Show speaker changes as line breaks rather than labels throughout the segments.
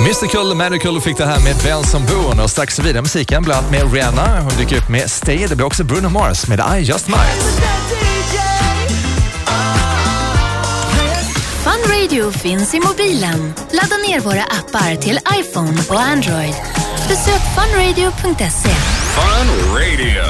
Mystical Manical fick det här med Vän som bor och strax vidare musiken bland annat med Rihanna. Hon dyker upp med Stay. Det blir också Bruno Mars med I Just Might.
Fun Radio finns i mobilen. Ladda ner våra appar till iPhone och Android. Besök funradio.se.
Fun Radio.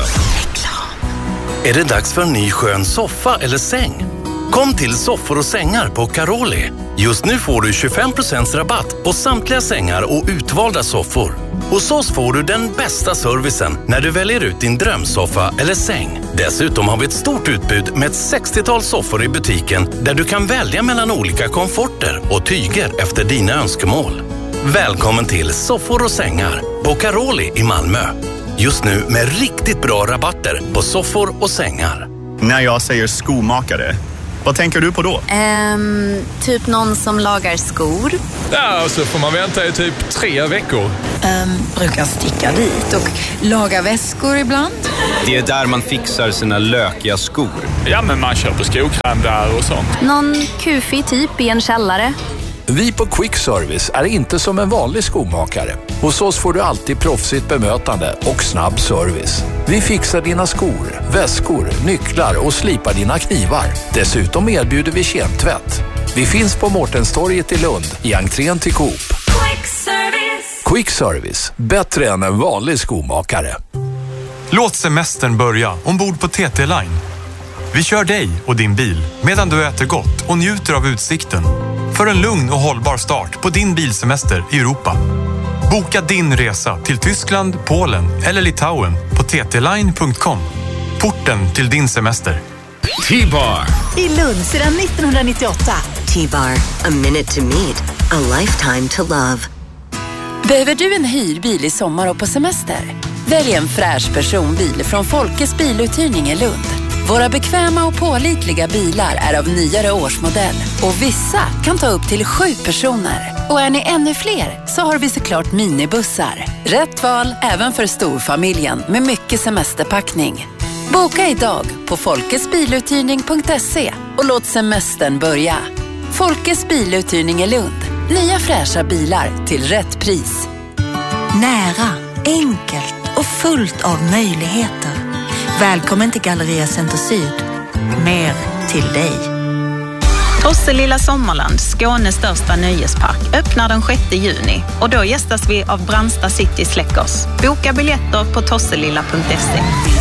Är det dags för en ny skön soffa eller säng? Kom till Soffor och sängar på Caroli. Just nu får du 25% rabatt på samtliga sängar och utvalda soffor. Hos oss får du den bästa servicen när du väljer ut din drömsoffa eller säng. Dessutom har vi ett stort utbud med ett 60-tal soffor i butiken där du kan välja mellan olika komforter och tyger efter dina önskemål. Välkommen till Soffor och sängar på Caroli i Malmö. Just nu med riktigt bra rabatter på soffor och sängar.
När jag säger skomakare, vad tänker du på då?
Typ någon som lagar skor.
Ja, så får man vänta i typ 3 veckor.
Brukar sticka dit och laga väskor ibland.
Det är där man fixar sina lökiga skor.
Ja, men man köper skokräm där och sånt.
Någon kufig typ i en källare.
Vi på Quick Service är inte som en vanlig skomakare. Hos oss får du alltid proffsigt bemötande och snabb service. Vi fixar dina skor, väskor, nycklar och slipar dina knivar. Dessutom erbjuder vi kemtvätt. Vi finns på Mårtenstorget i Lund i entrén till Coop.
Quick Service.
Quick Service, bättre än en vanlig skomakare.
Låt semestern börja ombord på TT Line. Vi kör dig och din bil medan du äter gott och njuter av utsikten. För en lugn och hållbar start på din bilsemester i Europa. Boka din resa till Tyskland, Polen eller Litauen på ttline.com. Porten till din semester.
T-Bar.
I Lund sedan 1998.
T-Bar, a minute to meet, a lifetime to love.
Behöver du en hyrbil i sommar och på semester? Välj en fräsch personbil från Folkes biluthyrning i Lund. Våra bekväma och pålitliga bilar är av nyare årsmodell och vissa kan ta upp till 7 personer. Och är ni ännu fler så har vi såklart minibussar. Rätt val även för storfamiljen med mycket semesterpackning. Boka idag på folkesbiluthyrning.se och låt semestern börja. Folkes biluthyrning i Lund. Nya fräscha bilar till rätt pris.
Nära, enkelt och fullt av möjligheter. Välkommen till Galleria Center Syd. Mer till dig.
Tosselilla Sommarland, Skånes största nöjespark, öppnar den 6 juni. Och då gästas vi av Brandsta City Släckers. Boka biljetter på tosselilla.se.